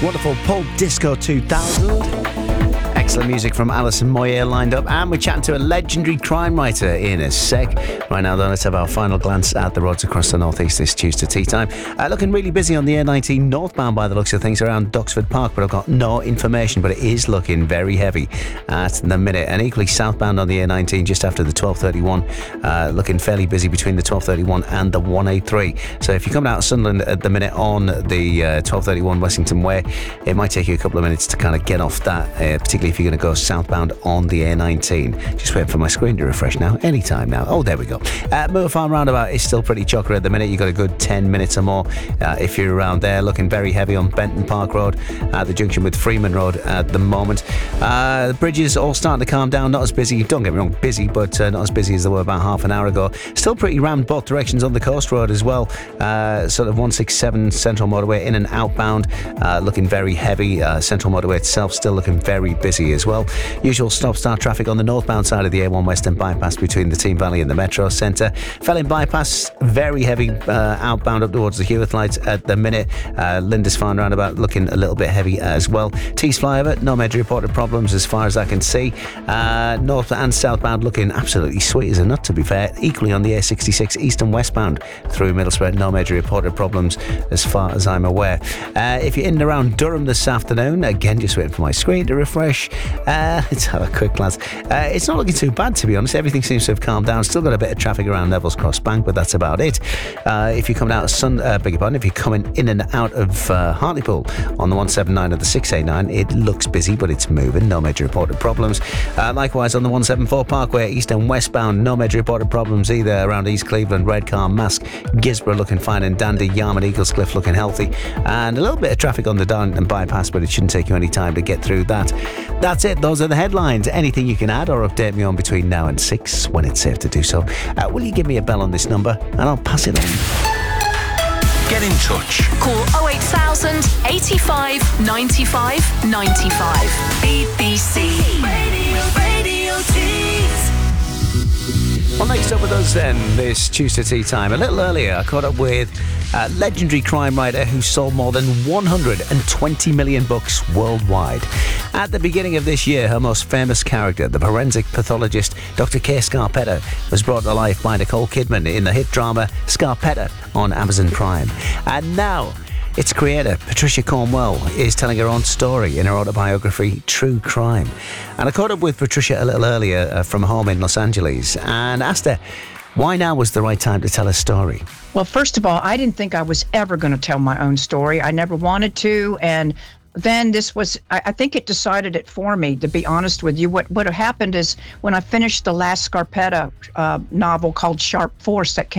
Wonderful Pulp Disco 2000. Excellent music from Alison Moyer lined up, and we're chatting to a legendary crime writer in a sec. Right now, though, let's have our final glance at the roads across the northeast this Tuesday tea time. Looking really busy on the A19 northbound by the looks of things around Duxford Park, but I've got no information, but it is looking very heavy at the minute. And equally southbound on the A19 just after the 1231, looking fairly busy between the 1231 and the 183. So if you're coming out of Sunderland at the minute on the 1231 Wessington Way, it might take you a couple of minutes to kind of get off that, particularly if you're going to go southbound on the A19. Just waiting for my screen to refresh now. Anytime now. Oh, there we go. Moor Farm roundabout is still pretty chocker at the minute. You've got a good 10 minutes or more if you're around there. Looking very heavy on Benton Park Road at the junction with Freeman Road at the moment. The bridges all starting to calm down. Not as busy, don't get me wrong, busy, but not as busy as they were about half an hour ago. Still pretty rammed both directions on the Coast Road as well. Sort of 167 Central Motorway in and outbound. Looking very heavy. Central Motorway itself still looking very busy as well. Usual stop-start traffic on the northbound side of the A1 Western bypass between the Team Valley and the Metro Centre. Felling bypass, very heavy outbound up towards the Hewitt lights at the minute. Lindisfarne roundabout looking a little bit heavy as well. Tees flyover, no major reported problems as far as I can see. North and southbound looking absolutely sweet as a nut, to be fair. Equally on the A66 east and westbound through Middlesbrough, no major reported problems as far as I'm aware. If you're in and around Durham this afternoon, again just waiting for my screen to refresh. Let's have a quick glance. It's not looking too bad, to be honest. Everything seems to have calmed down. Still got a bit of traffic around Neville's Cross Bank, but that's about it. If you're coming out of if you're coming in and out of Hartlepool on the 179 or the 689, it looks busy, but it's moving. No major reported problems. Likewise on the 174 Parkway, east and westbound, no major reported problems either around East Cleveland, Redcar, Mask, Gisborough looking fine and dandy, Yarmouth, Eaglescliffe looking healthy, and a little bit of traffic on the Darlington bypass, but it shouldn't take you any time to get through that. That's it. Those are the headlines. Anything you can add or update me on between now and 6 when it's safe to do so. Will you give me a bell on this number and I'll pass it on. Get in touch. Call 08000 85 95 95. BBC Radio Tees. Well, next up with us then this Tuesday tea time. A little earlier I caught up with a legendary crime writer who sold more than 120 million books worldwide. At the beginning of this year, her most famous character, the forensic pathologist Dr. Kay Scarpetta, was brought to life by Nicole Kidman in the hit drama Scarpetta on Amazon Prime. And now its creator, Patricia Cornwell, is telling her own story in her autobiography, True Crime. And I caught up with Patricia a little earlier from home in Los Angeles and asked her why now was the right time to tell her story. Well, first of all, I didn't think I was ever going to tell my own story. I never wanted to, and then this was, I think it decided it for me, to be honest with you. What happened is when I finished the last Scarpetta novel called Sharp Force that came